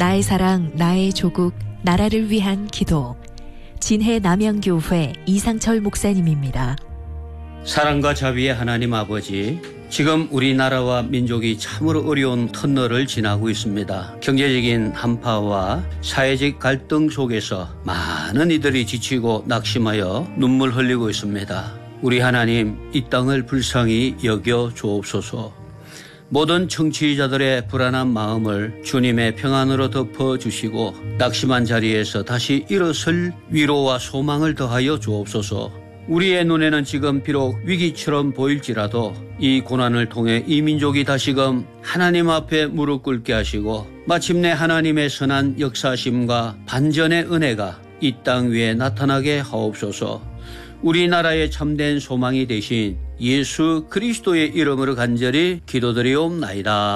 나의 사랑, 나의 조국, 나라를 위한 기도. 진해 남양교회 이상철 목사님입니다. 사랑과 자비의 하나님 아버지, 지금 우리나라와 민족이 참으로 어려운 터널을 지나고 있습니다. 경제적인 한파와 사회적 갈등 속에서 많은 이들이 지치고 낙심하여 눈물 흘리고 있습니다. 우리 하나님, 이 땅을 불쌍히 여겨 주옵소서. 모든 청취자들의 불안한 마음을 주님의 평안으로 덮어주시고 낙심한 자리에서 다시 일어설 위로와 소망을 더하여 주옵소서. 우리의 눈에는 지금 비록 위기처럼 보일지라도 이 고난을 통해 이 민족이 다시금 하나님 앞에 무릎 꿇게 하시고 마침내 하나님의 선한 역사심과 반전의 은혜가 이 땅 위에 나타나게 하옵소서. 우리나라의 참된 소망이 되신 예수 그리스도의 이름으로 간절히 기도드리옵나이다.